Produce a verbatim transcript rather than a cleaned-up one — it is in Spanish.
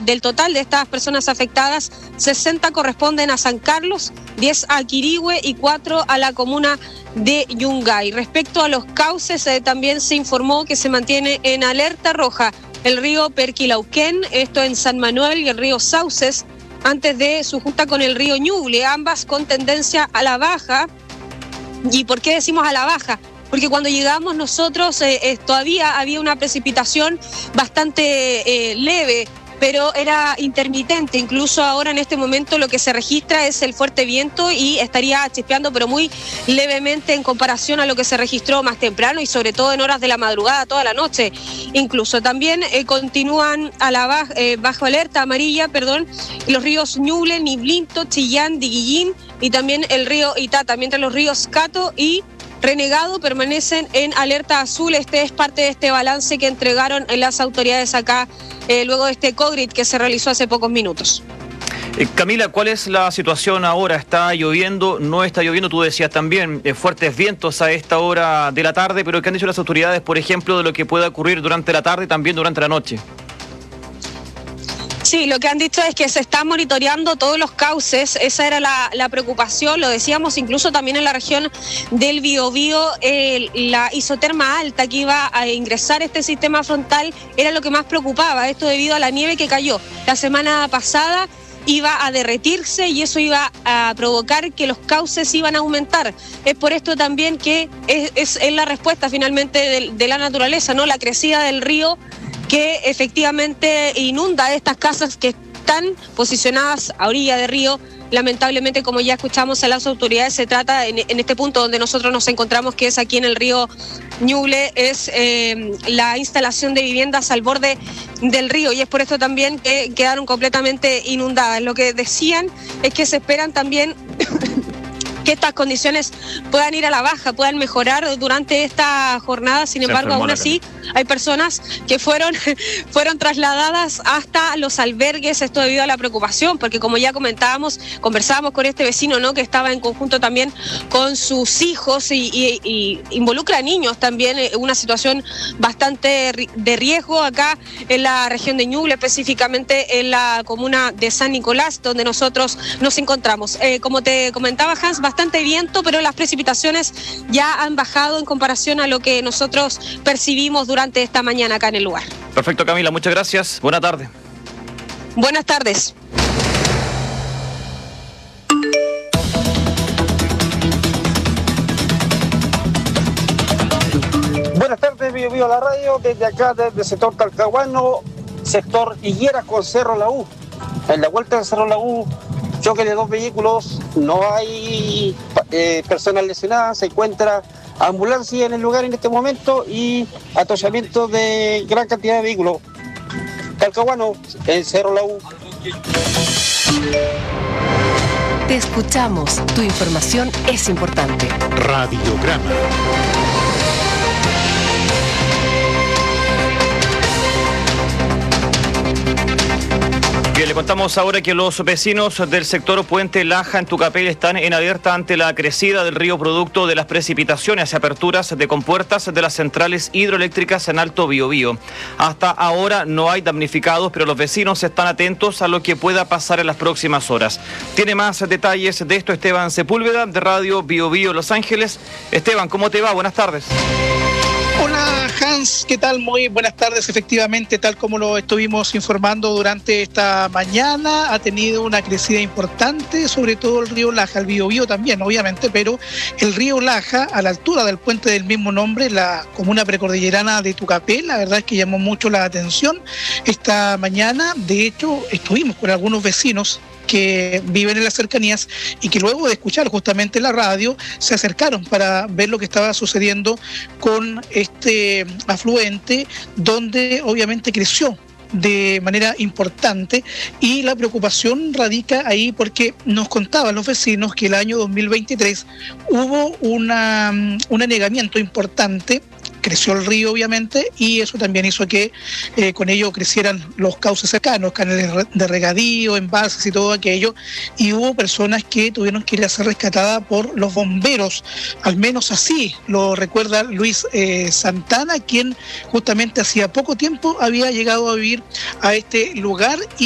del total de estas personas afectadas, sesenta corresponden a San Carlos, diez a Quirihue y cuatro a la comuna de Yungay. Respecto a los cauces, eh, también se informó que se mantiene en alerta roja el río Perquilauquén, esto en San Manuel, y el río Sauces, antes de su junta con el río Ñuble, ambas con tendencia a la baja. ¿Y por qué decimos a la baja? Porque cuando llegamos nosotros eh, eh, todavía había una precipitación bastante eh, leve, pero era intermitente. Incluso ahora en este momento lo que se registra es el fuerte viento y estaría chispeando, pero muy levemente en comparación a lo que se registró más temprano y sobre todo en horas de la madrugada, toda la noche. Incluso también eh, continúan a la baja, eh, bajo alerta amarilla, perdón, los ríos Ñuble, Niblinto, Chillán, Diguillín y también el río Itata, mientras los ríos Cato y Renegado permanecen en alerta azul. Este es parte de este balance que entregaron las autoridades acá eh, luego de este COGRIT que se realizó hace pocos minutos. Eh, Camila, ¿cuál es la situación ahora? ¿Está lloviendo? ¿No está lloviendo? Tú decías también eh, fuertes vientos a esta hora de la tarde, pero ¿qué han dicho las autoridades, por ejemplo, de lo que pueda ocurrir durante la tarde y también durante la noche? Sí, lo que han dicho es que se están monitoreando todos los cauces, esa era la, la preocupación, lo decíamos incluso también en la región del Biobío, eh, la isoterma alta que iba a ingresar este sistema frontal era lo que más preocupaba, esto debido a la nieve que cayó la semana pasada. Iba a derretirse y eso iba a provocar que los cauces iban a aumentar. Es por esto también que es, es, es la respuesta finalmente de, de la naturaleza, ¿no? La crecida del río que efectivamente inunda estas casas que están posicionadas a orilla de río. Lamentablemente, como ya escuchamos a las autoridades, se trata en, en este punto donde nosotros nos encontramos, que es aquí en el río Ñuble, es eh, la instalación de viviendas al borde del río y es por esto también que quedaron completamente inundadas. Lo que decían es que se esperan también que estas condiciones puedan ir a la baja, puedan mejorar durante esta jornada. Sin embargo, aún así hay personas que fueron, fueron trasladadas hasta los albergues, esto debido a la preocupación, porque como ya comentábamos, conversábamos con este vecino, ¿no?, que estaba en conjunto también con sus hijos y, y, y involucra a niños también, una situación bastante de riesgo acá en la región de Ñuble, específicamente en la comuna de San Nicolás, donde nosotros nos encontramos. Eh, como te comentaba, Hans, bastante bastante viento, pero las precipitaciones ya han bajado en comparación a lo que nosotros percibimos durante esta mañana acá en el lugar. Perfecto, Camila, muchas gracias. Buena tarde. Buenas tardes. Buenas tardes, Bio Bio la radio, desde acá, desde el sector Talcahuano, sector Higuera con Cerro La U. En la vuelta del Cerro La U, choque de dos vehículos, no hay eh, personas lesionadas, se encuentra ambulancia en el lugar en este momento y atosamiento de gran cantidad de vehículos. Talcahuano, en Cerro La U. Te escuchamos, tu información es importante. Radiograma. Bien, le contamos ahora que los vecinos del sector Puente Laja en Tucapel están en alerta ante la crecida del río producto de las precipitaciones y aperturas de compuertas de las centrales hidroeléctricas en Alto Biobío. Hasta ahora no hay damnificados, pero los vecinos están atentos a lo que pueda pasar en las próximas horas. Tiene más detalles de esto Esteban Sepúlveda, de Radio Biobío Los Ángeles. Esteban, ¿cómo te va? Buenas tardes. Hola Hans, ¿qué tal? Muy buenas tardes. Efectivamente, tal como lo estuvimos informando durante esta mañana, ha tenido una crecida importante, sobre todo el río Laja, el Biobío también, obviamente, pero el río Laja, a la altura del puente del mismo nombre, la comuna precordillerana de Tucapel, la verdad es que llamó mucho la atención esta mañana. De hecho, estuvimos con algunos vecinos que viven en las cercanías y que luego de escuchar justamente la radio se acercaron para ver lo que estaba sucediendo con este afluente, donde obviamente creció de manera importante y la preocupación radica ahí porque nos contaban los vecinos que el año dos mil veintitrés hubo una, un anegamiento importante. Creció el río, obviamente, y eso también hizo que eh, con ello crecieran los cauces cercanos, canales de regadío, embalses y todo aquello, y hubo personas que tuvieron que ir a ser rescatadas por los bomberos, al menos así lo recuerda Luis eh, Santana, quien justamente hacía poco tiempo había llegado a vivir a este lugar. Y